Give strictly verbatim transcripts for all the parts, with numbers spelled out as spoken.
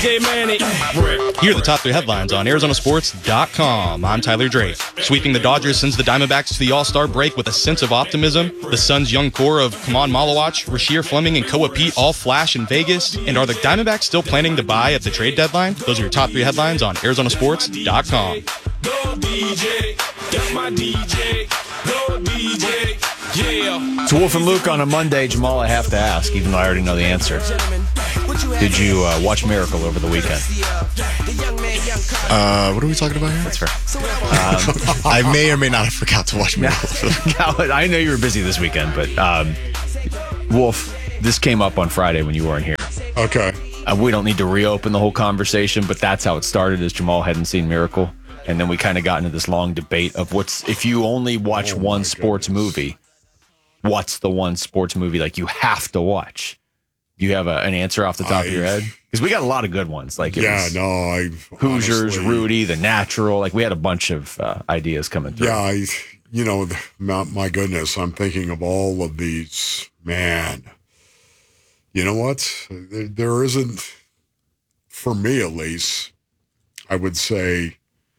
Here are the top three headlines on Arizona Sports dot com. I'm Tyler Drake. Sweeping the Dodgers sends the Diamondbacks to the All-Star break with a sense of optimism. The Suns' young core of Kaman Malawach, Rasheer Fleming, and Koa Pete all flash in Vegas. And are the Diamondbacks still planning to buy at the trade deadline? Those are your top three headlines on Arizona Sports dot com. Go D J, get my D J, go D J, yeah. To Wolf and Luke on a Monday, Jamal, I have to ask, even though I already know the answer. Did you uh, watch Miracle over the weekend? Uh, what are we talking about here? That's fair. Um, I may or may not have forgot to watch Miracle. I know you were busy this weekend, but um, Wolf, this came up on Friday when you weren't here. Okay. Uh, we don't need to reopen the whole conversation, but that's how it started, as Jamal hadn't seen Miracle. And then we kind of got into this long debate of what's, if you only watch Oh, one my sports goodness. movie, what's the one sports movie like you have to watch? Do you have a, an answer off the top I- of your head? Because we got a lot of good ones. Like it Yeah, was no, I Hoosiers, honestly- Rudy, The Natural. Like we had a bunch of uh, ideas coming through. Yeah, I, you know, the- my, my goodness, I'm thinking of all of these. Man, you know what? There, there isn't, for me at least, I would say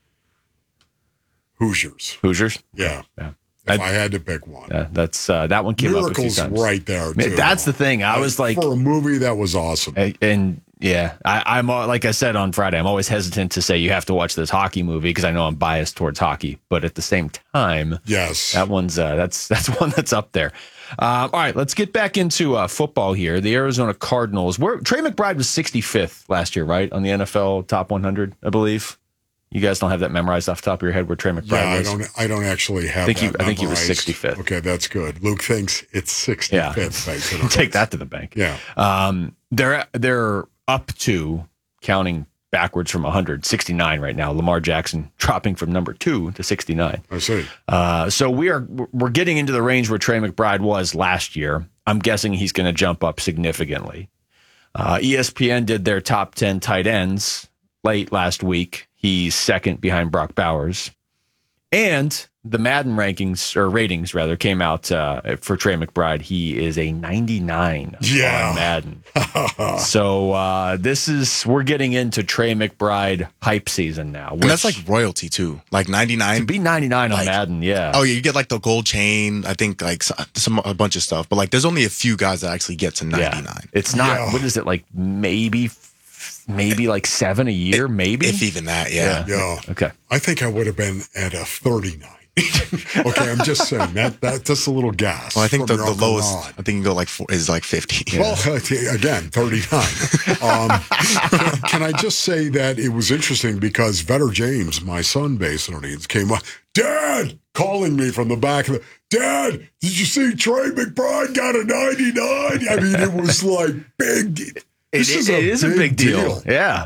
Hoosiers. Hoosiers. Yeah. Yeah. If I- I had to pick one. Yeah, that's uh, that one came Miracle's up a few times. right there, too. That's the thing. I was like, for a movie that was awesome. and, and yeah, I, I'm uh, like I said on Friday, I'm always hesitant to say you have to watch this hockey movie because I know I'm biased towards hockey, but at the same time, Yes. that one's uh, that's that's one that's up there. Um, all right, let's get back into uh, football here. The Arizona Cardinals. Where Trey McBride was sixty-fifth last year, right, on the N F L top one hundred, I believe. You guys don't have that memorized off the top of your head where Trey McBride Yeah, I was? don't. I don't actually have. I think that he- I think he was memorized. sixty-fifth. Okay, that's good. Luke thinks it's sixty-fifth. Yeah. Thanks in Take advance. that to the bank. Yeah. Um, they're they're up to, counting backwards from one hundred, sixty-nine right now. Lamar Jackson dropping from number two to sixty-nine. I see. Uh, so we are we're getting into the range where Trey McBride was last year. I'm guessing he's going to jump up significantly. Uh, E S P N did their top ten tight ends late last week. He's second behind Brock Bowers. And the Madden rankings, or ratings rather, came out uh, for Trey McBride. He is a ninety-nine Yeah. on Madden. So uh, this is, we're getting into Trey McBride hype season now. And that's which- like royalty too. Like to ninety-nine. be ninety-nine on like- Madden, yeah. Oh yeah, you get like the gold chain. I think like s- some a bunch of stuff. But like, there's only a few guys that actually get to ninety-nine. Yeah. It's not, Yeah. what is it, like maybe, maybe like seven a year, maybe? If even that, yeah. Yeah. Okay. I think I would have been at a thirty-nine. Okay, I'm just saying that that that's a little gas. Well, I think the, from the your Uncle lowest Ron. I think you go like four, is like fifty. Well, again, thirty-nine. Um, can, can I just say that it was interesting because Vetter James, my son, basically, came up, Dad, calling me from the back of the, Dad, did you see Trey McBride got a ninety-nine? I mean, it was like big. This It- is, it a, is a big big deal. Yeah.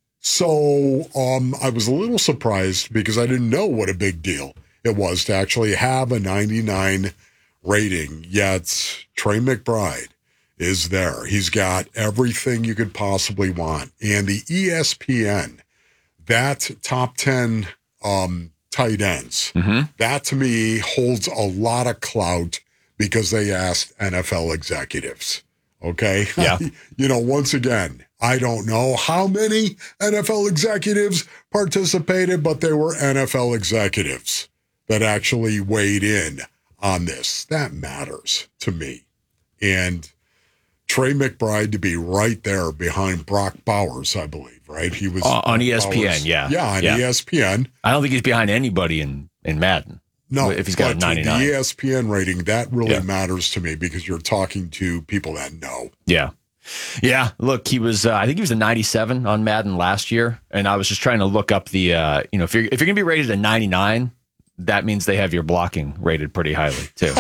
So um, I was a little surprised because I didn't know what a big deal it was to actually have a ninety-nine rating. Yet Trey McBride is there. He's got everything you could possibly want. And the E S P N, that top ten um, tight ends, that to me holds a lot of clout because they asked N F L executives. Okay? Yeah. You know, once again, I don't know how many N F L executives participated, but they were N F L executives that actually weighed in on this. That matters to me. And Trey McBride to be right there behind Brock Bowers, I believe, right? He was Uh, on E S P N, Bowers- yeah. Yeah, on Yeah. E S P N. I don't think he's behind anybody in, in Madden. No, If he's got a but ninety-nine. The E S P N rating, that really Yeah. matters to me because you're talking to people that know. Yeah. Yeah. Look, he was, uh, I think he was a ninety-seven on Madden last year. And I was just trying to look up the, uh, you know, if you're, if you're going to be rated a ninety-nine, that means they have your blocking rated pretty highly too.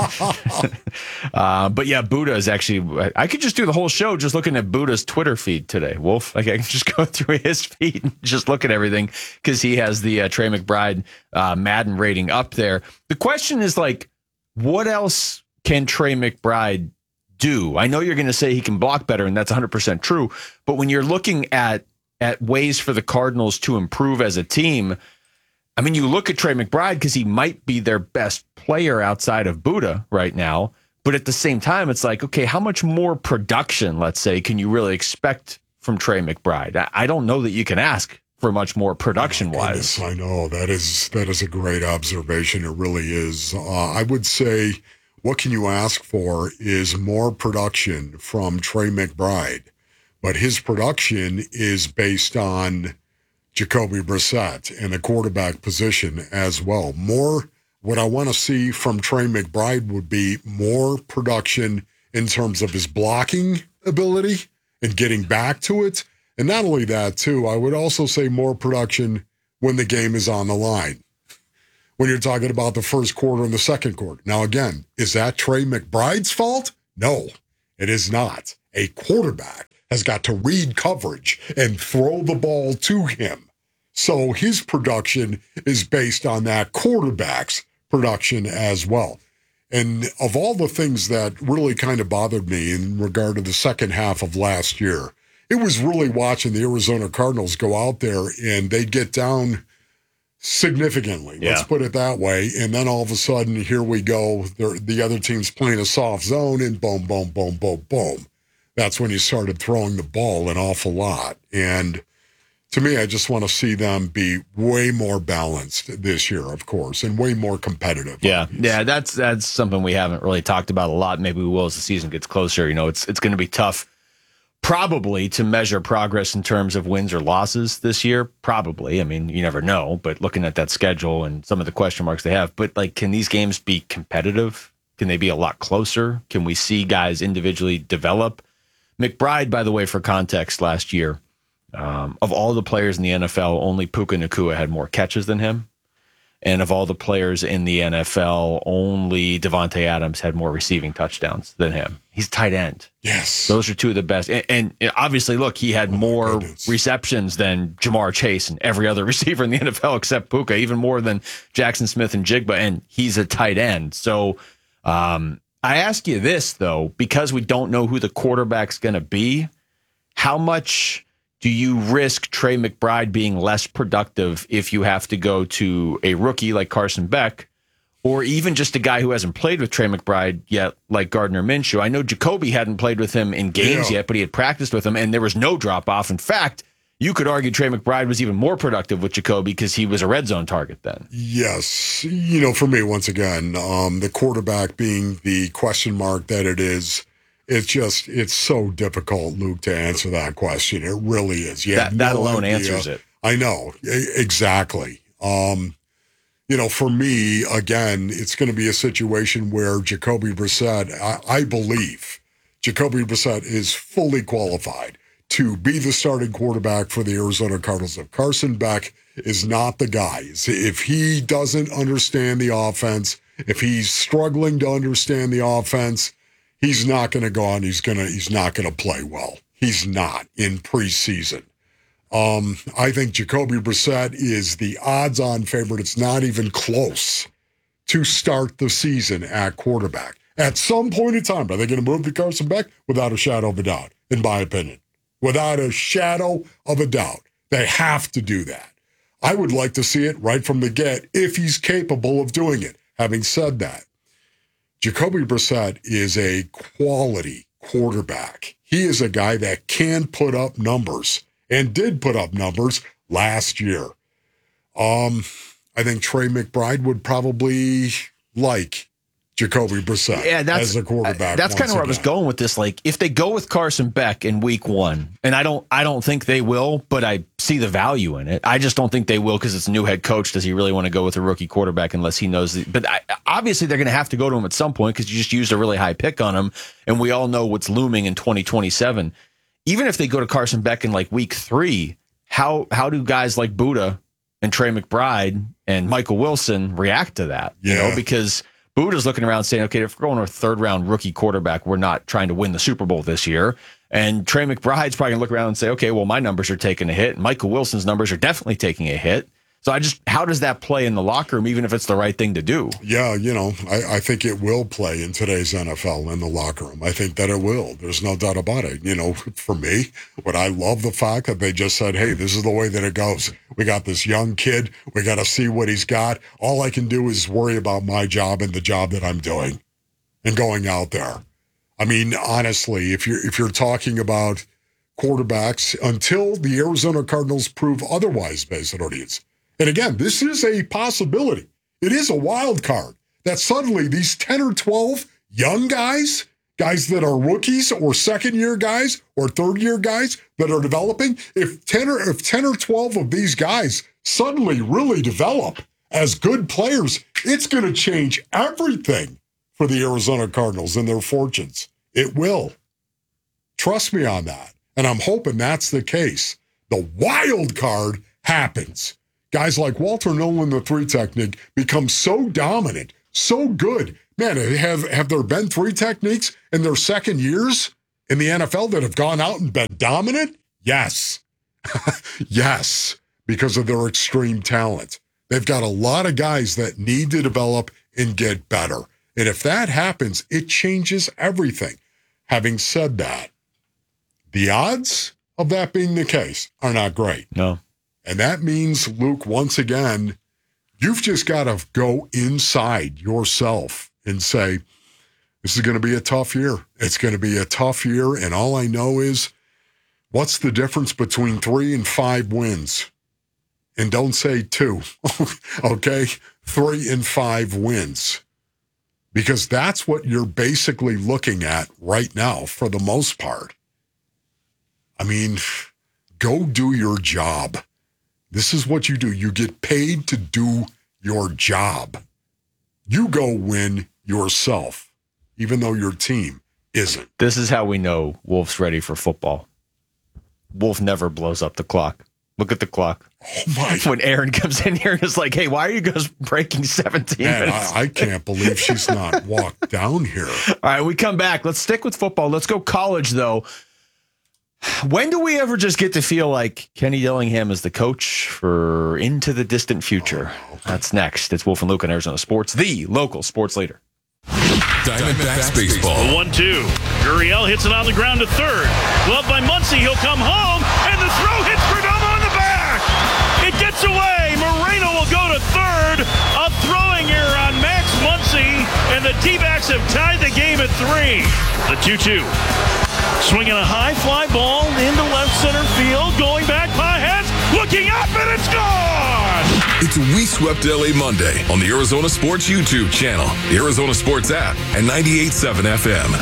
uh, but yeah, Buddha is actually, I could just do the whole show just looking at Buddha's Twitter feed today, Wolf. Like I can just go through his feed and just look at everything because he has the uh, Trey McBride uh, Madden rating up there. The question is like, what else can Trey McBride do? I know you're going to say he can block better, and that's one hundred percent true. But when you're looking at at ways for the Cardinals to improve as a team, I mean, you look at Trey McBride because he might be their best player outside of Buddha right now. But at the same time, it's like, okay, how much more production, let's say, can you really expect from Trey McBride. I, I don't know that you can ask for much more production wise. Goodness, I know that is that is a great observation. It really is. Uh, I would say, what can you ask for is more production from Trey McBride, but his production is based on Jacoby Brissett and the quarterback position as well. More, what I want to see from Trey McBride would be more production in terms of his blocking ability and getting back to it. And not only that, too, I would also say more production when the game is on the line. When you're talking about the first quarter and the second quarter. Now, again, is that Trey McBride's fault? No, it is not. A quarterback has got to read coverage and throw the ball to him. So his production is based on that quarterback's production as well. And of all the things that really kind of bothered me in regard to the second half of last year, it was really watching the Arizona Cardinals go out there and they'd get down significantly. Yeah. Let's put it that way. And then all of a sudden, here we go. They're, the other team's playing a soft zone and boom, boom, boom, boom, boom. That's when you started throwing the ball an awful lot. And to me, I just want to see them be way more balanced this year, of course, and way more competitive. Yeah, yeah, that's that's something we haven't really talked about a lot. Maybe we will as the season gets closer. You know, it's it's going to be tough probably to measure progress in terms of wins or losses this year. Probably. I mean, you never know, but looking at that schedule and some of the question marks they have, but like, can these games be competitive? Can they be a lot closer? Can we see guys individually develop? McBride, by the way, for context, last year, um, of all the players in the N F L, only Puka Nacua had more catches than him. And of all the players in the N F L, only Devontae Adams had more receiving touchdowns than him. He's tight end. Yes. Those are two of the best. And, and obviously, look, he had Oh, more goodness. receptions than Jamar Chase and every other receiver in the N F L except Puka, even more than Jackson Smith and Jigba. And he's a tight end. So um, I ask you this, though, because we don't know who the quarterback's going to be, how much do you risk Trey McBride being less productive if you have to go to a rookie like Carson Beck, or even just a guy who hasn't played with Trey McBride yet, like Gardner Minshew? I know Jacoby hadn't played with him in games Yeah. yet, but he had practiced with him, and there was no drop-off. In fact, you could argue Trey McBride was even more productive with Jacoby because he was a red zone target then. Yes. You know, for me, once again, um, the quarterback being the question mark that it is, it's just, it's so difficult, Luke, to answer that question. It really is. You That, have that no alone idea. answers it. I know. E- Exactly. Um, you know, for me, again, it's going to be a situation where Jacoby Brissett, I, I believe Jacoby Brissett is fully qualified to be the starting quarterback for the Arizona Cardinals. If Carson Beck is not the guy, if he doesn't understand the offense, if he's struggling to understand the offense, he's not going to go on. He's going to, he's not going to play well. He's not in preseason. Um, I think Jacoby Brissett is the odds-on favorite. It's not even close to start the season at quarterback. At some point in time, are they going to move to Carson Beck? Without a shadow of a doubt, in my opinion. Without a shadow of a doubt. They have to do that. I would like to see it right from the get if he's capable of doing it. Having said that, Jacoby Brissett is a quality quarterback. He is a guy that can put up numbers and did put up numbers last year. Um, I think Trey McBride would probably like Jacoby Brissett Yeah, that's as a quarterback. That's kind once of where I was again. going with this. Like, if they go with Carson Beck in week one, and I don't, I don't think they will, but I see the value in it. I just don't think they will because it's a new head coach. Does he really want to go with a rookie quarterback unless he knows? The, but I, obviously, they're going to have to go to him at some point because you just used a really high pick on him, and we all know what's looming in twenty twenty-seven. Even if they go to Carson Beck in like week three, how how do guys like Buddha and Trey McBride and Michael Wilson react to that? You Yeah. know, because Buddha's looking around saying, okay, if we're going to a third round rookie quarterback, we're not trying to win the Super Bowl this year. And Trey McBride's probably going to look around and say, okay, well, my numbers are taking a hit. And Michael Wilson's numbers are definitely taking a hit. So I just, how does that play in the locker room, even if it's the right thing to do? Yeah, you know, I, I think it will play in today's N F L in the locker room. I think that it will. There's no doubt about it. You know, for me, but I love the fact that they just said, hey, this is the way that it goes. We got this young kid. We got to see what he's got. All I can do is worry about my job and the job that I'm doing and going out there. I mean, honestly, if you're, if you're talking about quarterbacks until the Arizona Cardinals prove otherwise, based on audience. And again, this is a possibility. It is a wild card that suddenly these ten or twelve young guys, guys that are rookies or second-year guys or third-year guys that are developing, if ten or if ten or twelve of these guys suddenly really develop as good players, it's going to change everything for the Arizona Cardinals and their fortunes. It will. Trust me on that. And I'm hoping that's the case. The wild card happens. Guys like Walter Nolan, the three technique, become so dominant, so good. Man, have, have there been three techniques in their second years in the N F L that have gone out and been dominant? Yes. Yes, because of their extreme talent. They've got a lot of guys that need to develop and get better. And if that happens, it changes everything. Having said that, the odds of that being the case are not great. No. And that means, Luke, once again, you've just got to go inside yourself and say, this is going to be a tough year. It's going to be a tough year. And all I know is, what's the difference between three and five wins? And don't say two, okay? Three and five wins. Because that's what you're basically looking at right now for the most part. I mean, go do your job. This is what you do. You get paid to do your job. You go win yourself, even though your team isn't. This is how we know Wolf's ready for football. Wolf never blows up the clock. Look at the clock. Oh my! When Aaron comes in here and is like, hey, why are you guys breaking seventeen Man, minutes? I, I can't believe she's not walked down here. All right, we come back. Let's stick with football. Let's go college, though. When do we ever just get to feel like Kenny Dillingham is the coach for into the distant future? Oh, That's next. It's Wolf and Luke on Arizona Sports, the local sports leader. Diamondbacks baseball. one two. Gurriel hits it on the ground to third. Glove by Muncy. He'll come home, and the throw hits Perdomo in the back. It gets away. Moreno will go to third. A throwing error on Max Muncy, and the D-backs have tied the game at three. The two two. Swinging a high fly ball into left center field. Going back, Pajes looking up, and it's gone. It's We Swept L A Monday on the Arizona Sports YouTube channel, the Arizona Sports app, and ninety-eight point seven F M.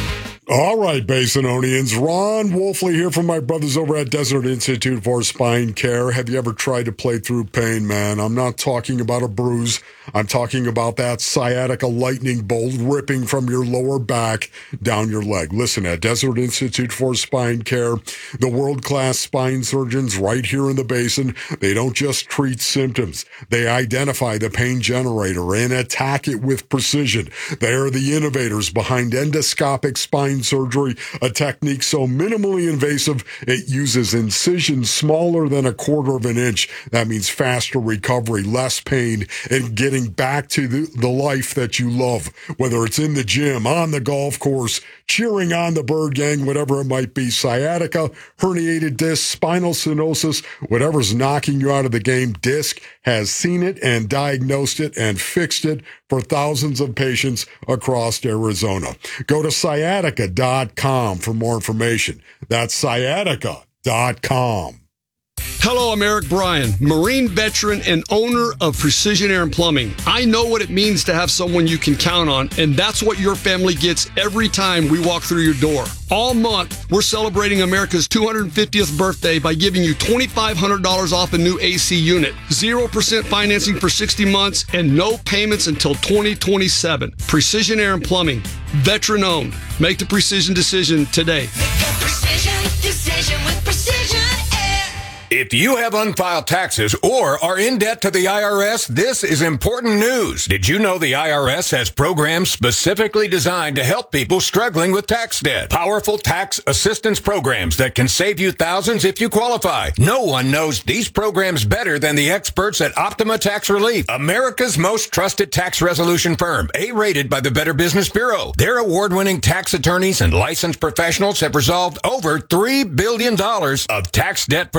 All right, Basinonians. Ron Wolfley here from my brothers over at Desert Institute for Spine Care. Have you ever tried to play through pain, man? I'm not talking about a bruise. I'm talking about that sciatica lightning bolt ripping from your lower back down your leg. Listen, at Desert Institute for Spine Care, the world-class spine surgeons right here in the Basin, they don't just treat symptoms. They identify the pain generator and attack it with precision. They are the innovators behind endoscopic spine surgery, a technique so minimally invasive it uses incisions smaller than a quarter of an inch. That means faster recovery, less pain, and getting back to the, the life that you love, whether it's in the gym, on the golf course, cheering on the Bird Gang, whatever it might be. Sciatica, herniated disc, spinal stenosis, whatever's knocking you out of the game, Disc has seen it and diagnosed it and fixed it for thousands of patients across Arizona. Go to sciatica dot com for more information. That's sciatica dot com. Hello, I'm Eric Bryan, Marine veteran and owner of Precision Air and Plumbing. I know what it means to have someone you can count on, and that's what your family gets every time we walk through your door. All month, we're celebrating America's two hundred fiftieth birthday by giving you twenty-five hundred dollars off a new A C unit, zero percent financing for sixty months, and no payments until twenty twenty-seven. Precision Air and Plumbing, veteran owned. Make the precision decision today. Make a precision decision with Precision Air. If you have unfiled taxes or are in debt to the I R S, this is important news. Did you know the I R S has programs specifically designed to help people struggling with tax debt? Powerful tax assistance programs that can save you thousands if you qualify. No one knows these programs better than the experts at Optima Tax Relief, America's most trusted tax resolution firm, A-rated by the Better Business Bureau. Their award-winning tax attorneys and licensed professionals have resolved over three billion dollars of tax debt for their clients.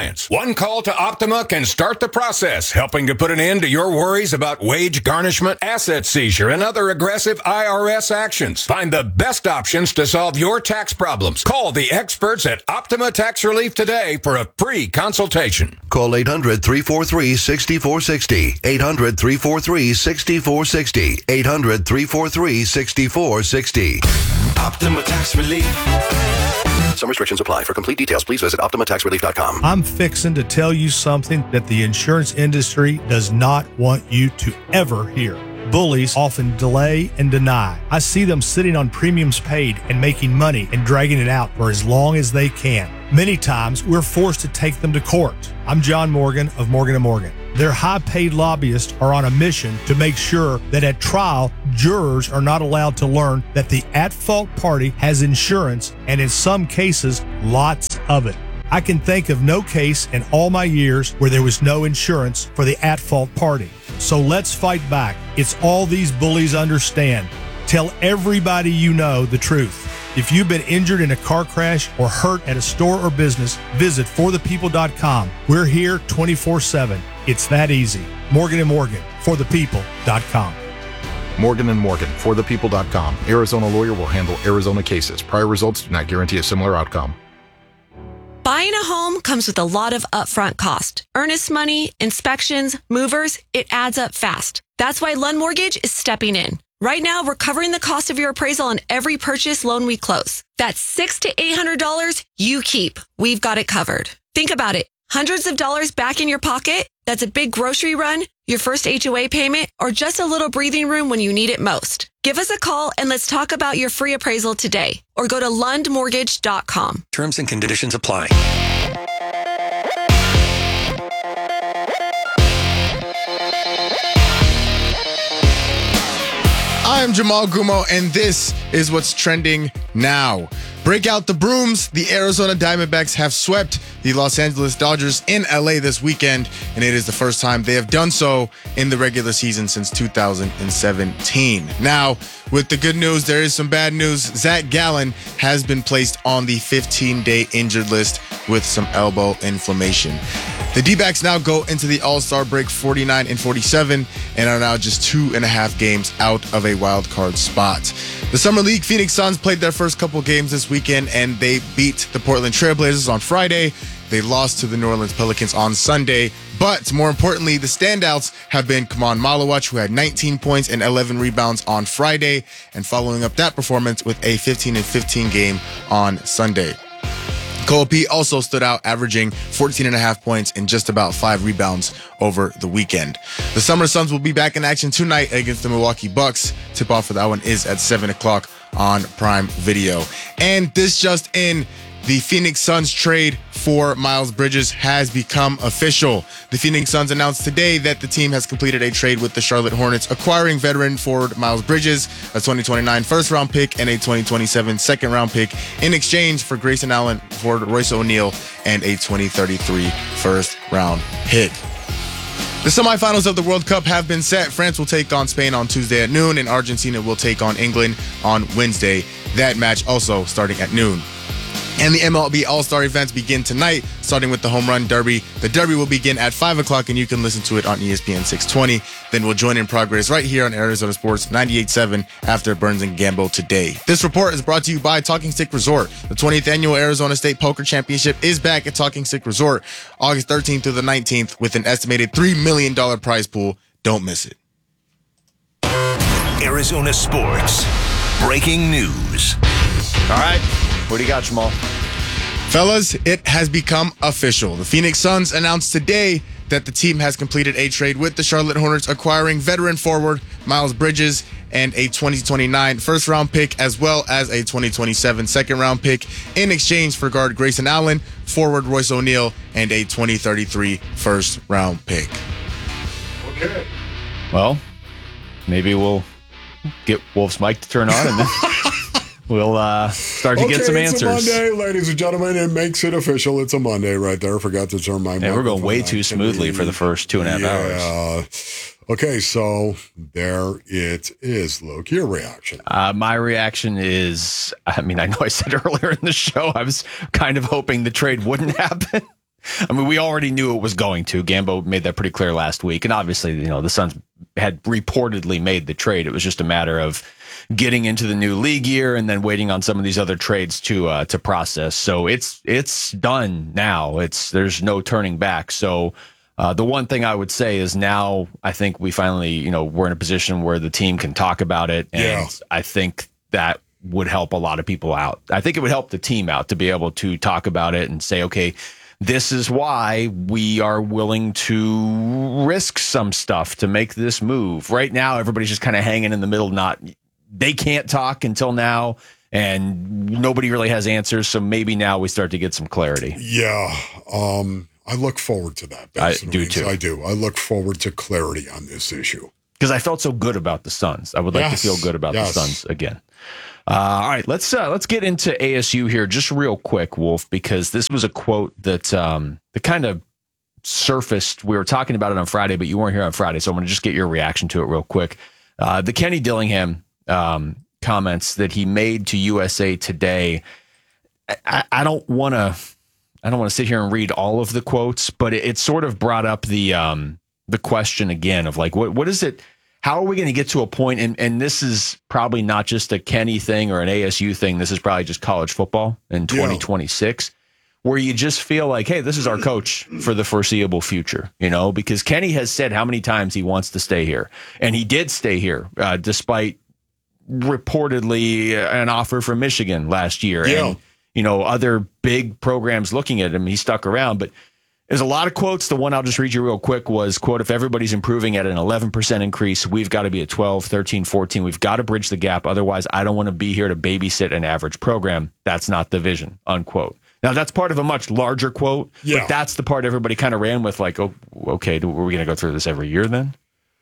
compliance. One call to Optima can start the process, helping to put an end to your worries about wage garnishment, asset seizure, and other aggressive I R S actions. Find the best options to solve your tax problems. Call the experts at Optima Tax Relief today for a free consultation. Call eight hundred, three four three, six four six zero. eight hundred, three four three, six four six zero. eight hundred, three four three, six four six zero. Optima Tax Relief. Some restrictions apply. For complete details, please visit optima tax relief dot com. I'm fixing to tell you something that the insurance industry does not want you to ever hear. Bullies often delay and deny. I see them sitting on premiums paid and making money and dragging it out for as long as they can. Many times, we're forced to take them to court. I'm John Morgan of Morgan and Morgan. Their high-paid lobbyists are on a mission to make sure that at trial, jurors are not allowed to learn that the at-fault party has insurance, and in some cases, lots of it. I can think of no case in all my years where there was no insurance for the at-fault party. So let's fight back. It's all these bullies understand. Tell everybody you know the truth. If you've been injured in a car crash or hurt at a store or business, visit for the people dot com. We're here twenty-four seven. It's that easy. Morgan and Morgan, for the people dot com. Morgan and Morgan, for the people dot com. Arizona lawyer will handle Arizona cases. Prior results do not guarantee a similar outcome. Buying a home comes with a lot of upfront cost. Earnest money, inspections, movers, it adds up fast. That's why Lund Mortgage is stepping in. Right now, we're covering the cost of your appraisal on every purchase loan we close. That's six hundred to eight hundred dollars you keep. We've got it covered. Think about it. Hundreds of dollars back in your pocket? That's a big grocery run, your first H O A payment, or just a little breathing room when you need it most. Give us a call and let's talk about your free appraisal today. Or go to lund mortgage dot com. Terms and conditions apply. I am Jamal Gumo, and this is what's trending now. Break out the brooms. The Arizona Diamondbacks have swept the Los Angeles Dodgers in L A this weekend, and it is the first time they have done so in the regular season since two thousand seventeen. Now, with the good news, there is some bad news. Zach Gallen has been placed on the fifteen-day injured list with some elbow inflammation. The D-backs now go into the All-Star break forty-nine and forty-seven and are now just two and a half games out of a wild card spot. The Summer League Phoenix Suns played their first couple games this weekend, and they beat the Portland Trailblazers on Friday. They lost to the New Orleans Pelicans on Sunday. But more importantly, the standouts have been Kaman Malawach, who had nineteen points and eleven rebounds on Friday, and following up that performance with a fifteen and fifteen game on Sunday. Cole P also stood out, averaging fourteen and a half points and just about five rebounds over the weekend. The Summer Suns will be back in action tonight against the Milwaukee Bucks. Tip-off for that one is at seven o'clock on Prime Video. And this just in, the Phoenix Suns trade for Miles Bridges has become official. The Phoenix Suns announced today that the team has completed a trade with the Charlotte Hornets, acquiring veteran forward Miles Bridges, a twenty twenty-nine first-round pick, and a twenty twenty-seven second-round pick in exchange for Grayson Allen, forward Royce O'Neal, and a twenty thirty-three first-round pick. The semifinals of the World Cup have been set. France will take on Spain on Tuesday at noon, and Argentina will take on England on Wednesday. That match also starting at noon. And the M L B All-Star events begin tonight, starting with the Home Run Derby. The Derby will begin at five o'clock, and you can listen to it on E S P N six twenty. Then we'll join in progress right here on Arizona Sports ninety-eight point seven after Burns and Gamble today. This report is brought to you by Talking Stick Resort. The twentieth Annual Arizona State Poker Championship is back at Talking Stick Resort August thirteenth through the nineteenth with an estimated three million dollars prize pool. Don't miss it. Arizona Sports. Breaking news. All right. What do you got, Jamal? Fellas, it has become official. The Phoenix Suns announced today that the team has completed a trade with the Charlotte Hornets, acquiring veteran forward Miles Bridges and a twenty twenty-nine first-round pick, as well as a twenty twenty-seven second-round pick in exchange for guard Grayson Allen, forward Royce O'Neal, and a twenty thirty-three first-round pick. Okay. Well, maybe we'll get Wolf's mic to turn on and then we'll uh, start to okay, get some it's answers. It's a Monday, ladies and gentlemen. It makes it official. It's a Monday right there. I forgot to turn my mic. Yeah, we're going way too smoothly for the first two and a half yeah. hours. Okay, so there it is. Luke, your reaction. Uh, my reaction is, I mean, I know I said earlier in the show, I was kind of hoping the trade wouldn't happen. I mean, we already knew it was going to. Gambo made that pretty clear last week. And obviously, you know, the Suns had reportedly made the trade. It was just a matter of getting into the new league year and then waiting on some of these other trades to uh, to process. So it's it's done now. It's there's no turning back. So uh, the one thing I would say is now I think we finally, you know, we're in a position where the team can talk about it. And Yeah. I think that would help a lot of people out. I think it would help the team out to be able to talk about it and say, okay, this is why we are willing to risk some stuff to make this move. Right now, everybody's just kind of hanging in the middle. Not they can't talk until now, and nobody really has answers. So maybe now we start to get some clarity. Yeah, um, I look forward to that. I Benson do Reeves. too. I do. I look forward to clarity on this issue. Because I felt so good about the Suns. I would like Yes. to feel good about Yes. the Suns again. Uh, all right, let's uh, let's get into A S U here just real quick, Wolf, because this was a quote that um, that kind of surfaced. We were talking about it on Friday, but you weren't here on Friday, so I'm going to just get your reaction to it real quick. Uh, the Kenny Dillingham um, comments that he made to U S A Today. I, I don't want to. I don't want to sit here and read all of the quotes, but it, it sort of brought up the um, the question again of like, what what is it? How are we going to get to a point? And, and this is probably not just a Kenny thing or an A S U thing. This is probably just college football in twenty twenty-six, where you just feel like, hey, this is our coach for the foreseeable future, you know, because Kenny has said how many times he wants to stay here. And he did stay here, uh, despite reportedly an offer from Michigan last year. Yeah. And, you know, other big programs looking at him. He stuck around, but there's a lot of quotes. The one I'll just read you real quick was, quote, if everybody's improving at an eleven percent increase, we've got to be at twelve, thirteen, fourteen. We've got to bridge the gap. Otherwise, I don't want to be here to babysit an average program. That's not the vision, unquote. Now, that's part of a much larger quote, Yeah. but that's the part everybody kind of ran with, like, oh, okay, do- are we going to go through this every year then?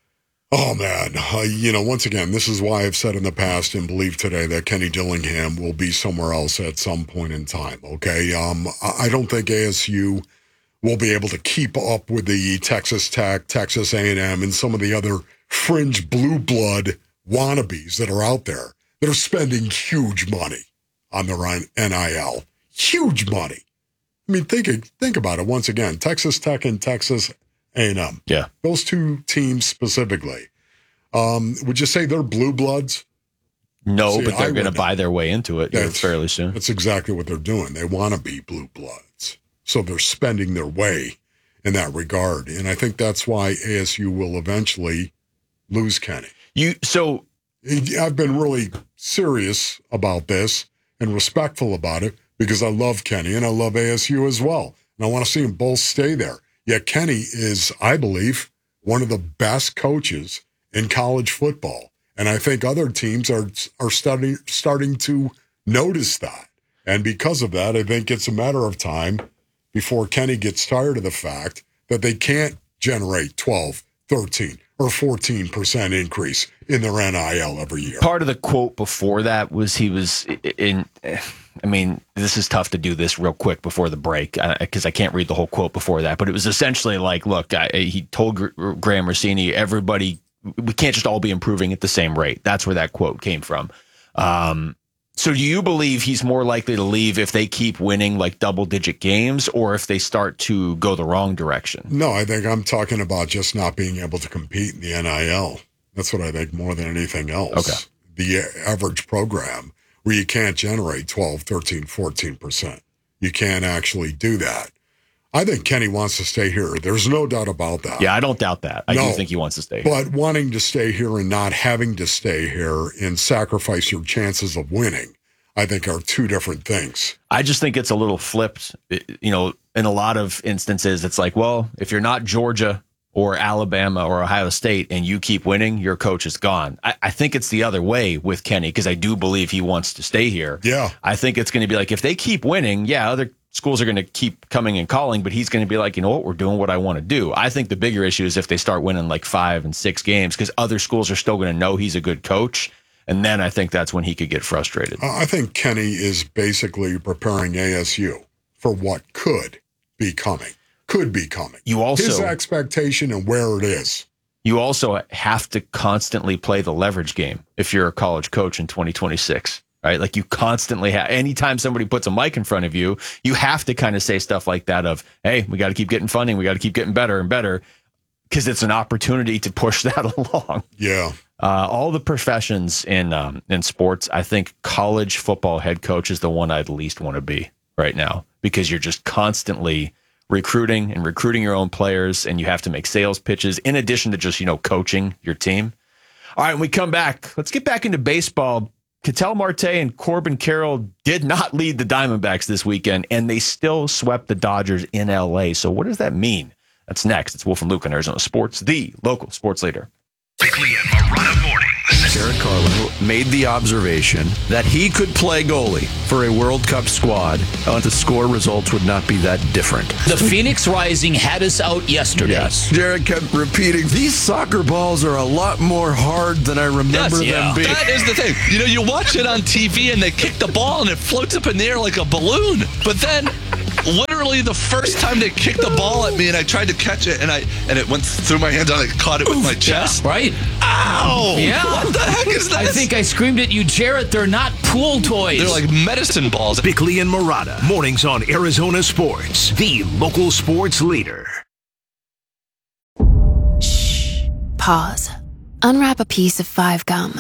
Oh, man. Uh, you know, once again, this is why I've said in the past and believe today that Kenny Dillingham will be somewhere else at some point in time, okay? Um, I I don't think A S U will be able to keep up with the Texas Tech, Texas A and M, and some of the other fringe blue blood wannabes that are out there that are spending huge money on their N I L. Huge money. I mean, think think about it once again. Texas Tech and Texas A and M. Yeah. Those two teams specifically. Um, would you say they're blue bloods? No, See, but they're I going to would- buy their way into it here That's- fairly soon. That's exactly what they're doing. They want to be blue bloods. So they're spending their way in that regard. And I think that's why A S U will eventually lose Kenny. You so I've been really serious about this and respectful about it because I love Kenny and I love A S U as well. And I want to see them both stay there. Yet Kenny is, I believe, one of the best coaches in college football. And I think other teams are are starting starting to notice that. And because of that, I think it's a matter of time before Kenny gets tired of the fact that they can't generate twelve, thirteen, or fourteen percent increase in their N I L every year. Part of the quote before that was he was in. I mean, this is tough to do this real quick before the break because I can't read the whole quote before that. But it was essentially like, look, I, he told Gr- Graham Rossini, everybody, we can't just all be improving at the same rate. That's where that quote came from. Um, so do you believe he's more likely to leave if they keep winning like double digit games or if they start to go the wrong direction? No, I think I'm talking about just not being able to compete in the N I L. That's what I think more than anything else. Okay. The average program where you can't generate twelve, thirteen, fourteen percent. You can't actually do that. I think Kenny wants to stay here. There's no doubt about that. Yeah, I don't doubt that. I No, do think he wants to stay here. But wanting to stay here and not having to stay here and sacrifice your chances of winning, I think are two different things. I just think it's a little flipped. You know, in a lot of instances, it's like, well, if you're not Georgia or Alabama or Ohio State and you keep winning, your coach is gone. I, I think it's the other way with Kenny because I do believe he wants to stay here. Yeah. I think it's going to be like, if they keep winning, yeah, other schools are going to keep coming and calling, but he's going to be like, you know what, we're doing what I want to do. I think the bigger issue is if they start winning like five and six games because other schools are still going to know he's a good coach. And then I think that's when he could get frustrated. I think Kenny is basically preparing A S U for what could be coming. Could be coming. You also his expectation and where it is. You also have to constantly play the leverage game if you're a college coach in twenty twenty-six. right? Like you constantly have, anytime somebody puts a mic in front of you, you have to kind of say stuff like that of, hey, we got to keep getting funding. We got to keep getting better and better, because it's an opportunity to push that along. Yeah. Uh, all the professions in um, in sports, I think college football head coach is the one I'd least want to be right now, because you're just constantly recruiting and recruiting your own players, and you have to make sales pitches in addition to just, you know, coaching your team. All right, when we come back, let's get back into baseball. Ketel Marte and Corbin Carroll did not lead the Diamondbacks this weekend, and they still swept the Dodgers in L A. So what does that mean? That's next. It's Wolf and Luke on Arizona Sports, the local sports leader. Bickley and Marotta mornings. Garrett Carlo made the observation that he could play goalie for a World Cup squad, and the score results would not be that different. The Phoenix Rising had us out yesterday. Yes. Jared kept repeating, these soccer balls are a lot more hard than I remember Yes, yeah. them being. That is the thing. You know, you watch it on T V and they kick the ball and it floats up in the air like a balloon. But then, literally the first time they kicked the ball at me and I tried to catch it and I and it went through my hands and I caught it with my chest. Yeah, right? Ow! Yeah. What the heck is this? I think I screamed at you, Jarrett. They're not pool toys. They're like medicine balls. Bickley and Marotta mornings on Arizona Sports, the local sports leader. Pause. Unwrap a piece of Five Gum.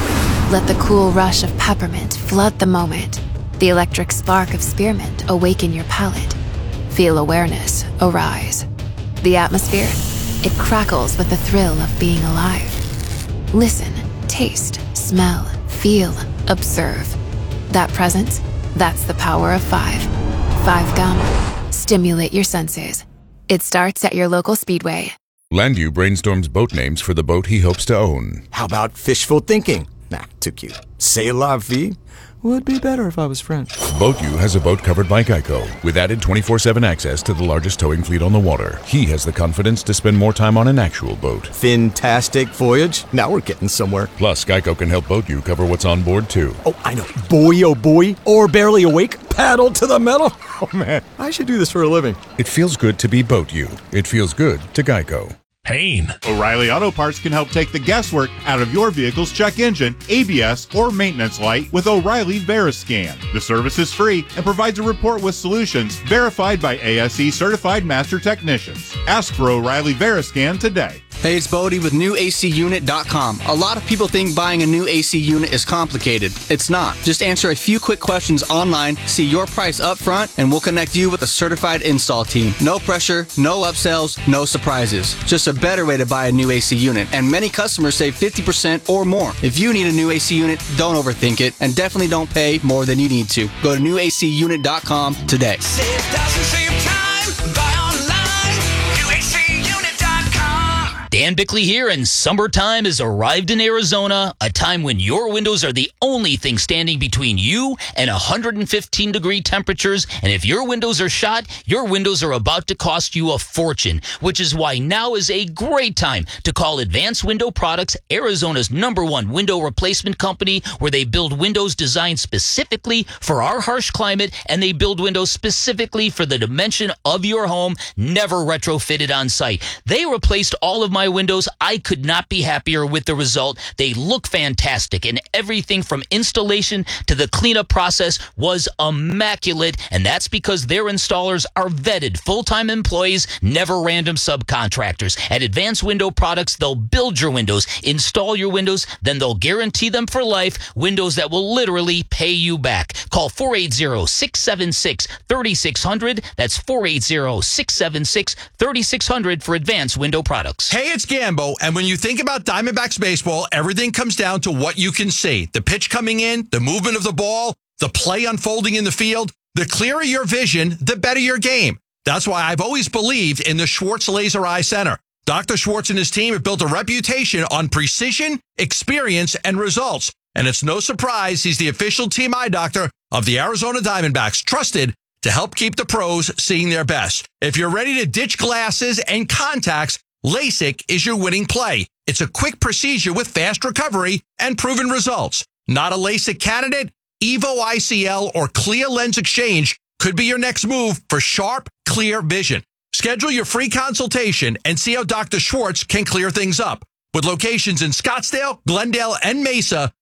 Let the cool rush of peppermint flood the moment. The electric spark of spearmint awaken your palate. Feel awareness arise. The atmosphere, it crackles with the thrill of being alive. Listen, taste, smell, feel, observe. That presence, that's the power of five. Five Gum. Stimulate your senses. It starts at your local Speedway. Landu brainstorms boat names for the boat he hopes to own. How about fishful thinking? Nah, too cute. C'est la vie. Would be better if I was French. BoatU has a boat covered by Geico with added twenty-four seven access to the largest towing fleet on the water. He has the confidence to spend more time on an actual boat. Fantastic voyage. Now we're getting somewhere. Plus, Geico can help BoatU cover what's on board, too. Oh, I know. Boy, oh boy. Or barely awake. Paddle to the metal. Oh, man. I should do this for a living. It feels good to be BoatU. It feels good to Geico. Pain. O'Reilly Auto Parts can help take the guesswork out of your vehicle's check engine, A B S, or maintenance light with O'Reilly Veriscan. The service is free and provides a report with solutions verified by A S E certified master technicians. Ask for O'Reilly Veriscan today. Hey, it's Bodie with new A C unit dot com. A lot of people think buying a new A C unit is complicated. It's not. Just answer a few quick questions online, see your price up front, and we'll connect you with a certified install team. No pressure, no upsells, no surprises. Just a better way to buy a new A C unit. And many customers save fifty percent or more. If you need a new A C unit, don't overthink it, and definitely don't pay more than you need to. Go to new A C unit dot com today. Save thousands, save time. Buy online. new A C unit dot com. Dan Bickley here, and summertime has arrived in Arizona, a time when your windows are the only thing standing between you and one hundred fifteen degree temperatures. And if your windows are shot, your windows are about to cost you a fortune, which is why now is a great time to call Advanced Window Products, Arizona's number one window replacement company, where they build windows designed specifically for our harsh climate, and they build windows specifically for the dimension of your home, never retrofitted on site. They replaced all of my windows. I could not be happier with the result. They look fantastic, and everything from installation to the cleanup process was immaculate, and that's because their installers are vetted full-time employees, never random subcontractors. At Advanced Window Products, they'll build your windows, install your windows, then they'll guarantee them for life, windows that will literally pay you back. Call four eight zero, six seven six, three six zero zero. That's four eight zero, six seven six, three six zero zero for Advanced Window Products. Hey, it's Gambo, and when you think about Diamondbacks baseball, everything comes down to what you can see. The pitch coming in, the movement of the ball, the play unfolding in the field. The clearer your vision, the better your game. That's why I've always believed in the Schwartz Laser Eye Center. Doctor Schwartz and his team have built a reputation on precision, experience, and results. And it's no surprise he's the official team eye doctor of the Arizona Diamondbacks, trusted to help keep the pros seeing their best. If you're ready to ditch glasses and contacts, LASIK is your winning play. It's a quick procedure with fast recovery and proven results. Not a LASIK candidate? Evo I C L or Clear Lens Exchange could be your next move for sharp, clear vision. Schedule your free consultation and see how Doctor Schwartz can clear things up. With locations in Scottsdale, Glendale, and Mesa,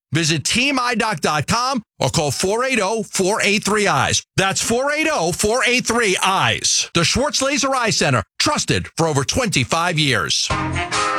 Visit team eye doc dot com or call four eight zero, four eight three, eyes. That's four eight zero, four eight three, eyes. The Schwartz Laser Eye Center, trusted for over twenty-five years.